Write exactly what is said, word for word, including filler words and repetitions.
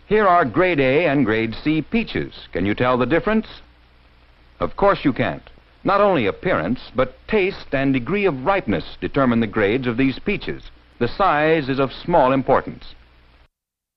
Here are grade A and grade C peaches. Can you tell the difference? Of course you can't. Not only appearance, but taste and degree of ripeness determine the grades of these peaches. The size is of small importance.